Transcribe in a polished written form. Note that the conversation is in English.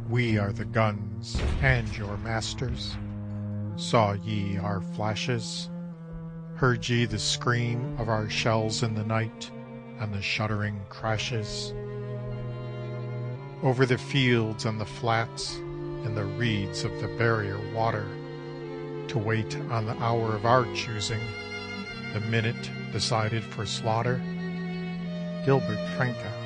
We are the guns and your masters. Saw ye our flashes? Heard ye the scream of our shells in the night, and the shuddering crashes? Over the fields and the flats, and the reeds of the barrier water, to wait on the hour of our choosing, the minute decided for slaughter? Gilbert Fränkel.